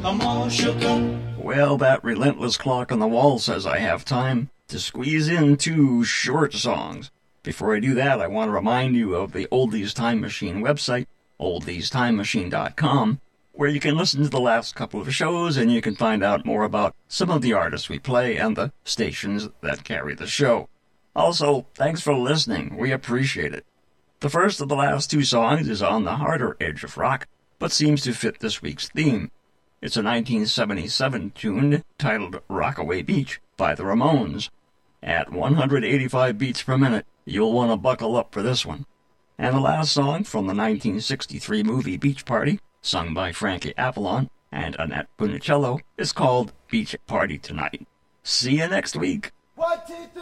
Come on, sugar. Well, that relentless clock on the wall says I have time to squeeze in 2 short songs. Before I do that, I want to remind you of the Oldies Time Machine website, oldiestimemachine.com, where you can listen to the last couple of shows and you can find out more about some of the artists we play and the stations that carry the show. Also, thanks for listening. We appreciate it. The first of the last 2 songs is on the harder edge of rock, but seems to fit this week's theme. It's a 1977 tune titled Rockaway Beach by the Ramones. At 185 beats per minute, you'll want to buckle up for this one. And the last song from the 1963 movie Beach Party, sung by Frankie Avalon and Annette Funicello, is called Beach Party Tonight. See you next week. 1, 2, 3.